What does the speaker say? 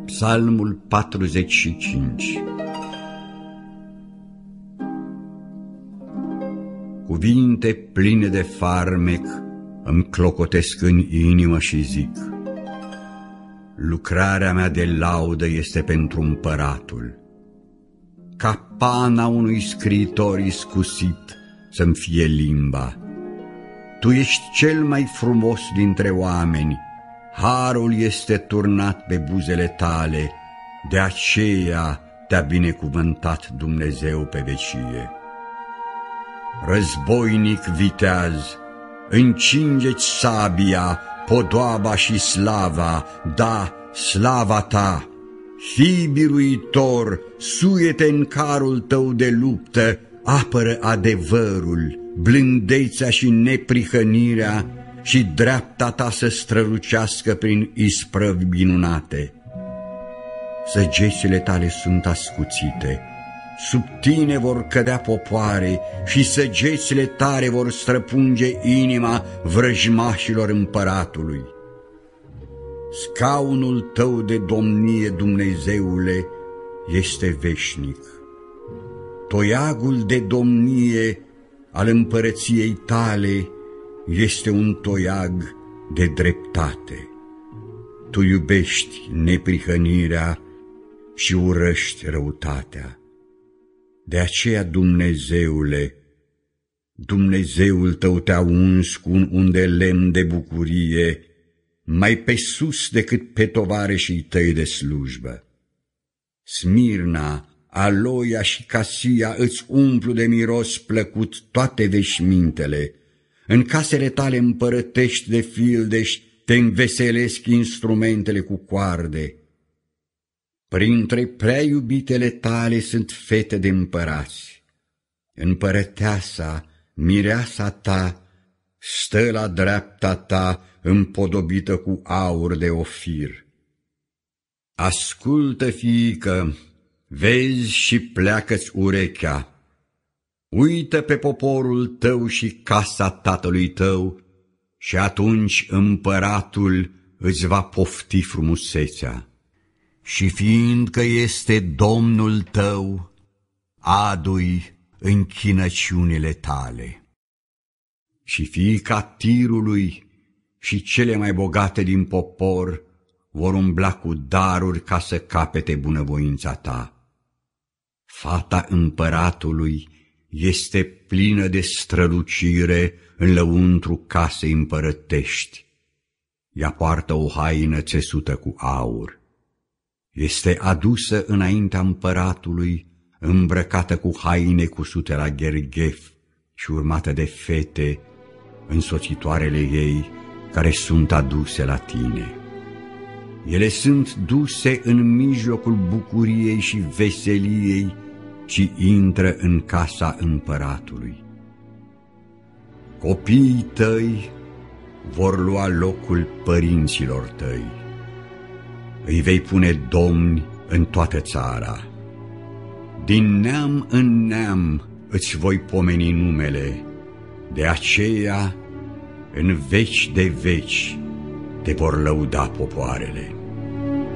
Psalmul 45. Cuvinte pline de farmec îmi clocotesc în inimă și zic: lucrarea mea de laudă este pentru împăratul. Ca pana unui scriitor iscusit să-mi fie limba. Tu ești cel mai frumos dintre oameni, harul este turnat pe buzele tale, de aceea te-a binecuvântat Dumnezeu pe vecie. Războinic viteaz, încingeți sabia, podoaba și slava, da, slava ta. Fii biruitor, suie-te în carul tău de luptă, apără adevărul, blândețea și neprihănirea și dreapta ta să strălucească prin isprăvi minunate. Săgețile tale sunt ascuțite, sub tine vor cădea popoare și săgețile tale vor străpunge inima vrăjmașilor împăratului. Scaunul tău de domnie, Dumnezeule, este veșnic. Toiagul de domnie al împărăției tale este un toiag de dreptate. Tu iubești neprihănirea și urăști răutatea. De aceea, Dumnezeule, Dumnezeul tău te-a uns cu un un de lemn de bucurie, mai pe sus decât pe tovarășii tăi de slujbă. Smirna, Aloia și Casia îți umplu de miros plăcut toate veșmintele. În casele tale împărătești de fildeș te înveselesc instrumentele cu coarde. Printre prea iubitele tale sunt fete de împărați. Împărăteasa, mireasa ta, stă la dreapta ta împodobită cu aur de Ofir. Ascultă, fiică, vezi și pleacă-ți urechea. Uită pe poporul tău și casa tatălui tău și atunci împăratul îți va pofti frumusețea. Și fiindcă este Domnul tău, adu-i închinăciunile tale. Și fiica Tirului și cele mai bogate din popor vor umbla cu daruri ca să capete bunăvoința ta. Fata împăratului este plină de strălucire în lăuntru casei împărătești. Ea poartă o haină țesută cu aur. Este adusă înaintea împăratului, îmbrăcată cu haine cusute la gherghef și urmată de fete, însoțitoarele ei, care sunt aduse la tine. Ele sunt duse în mijlocul bucuriei și veseliei și intră în casa împăratului. Copiii tăi vor lua locul părinților tăi. Îi vei pune domni în toată țara. Din neam în neam îți voi pomeni numele, de aceea în veci de veci te vor lăuda popoarele.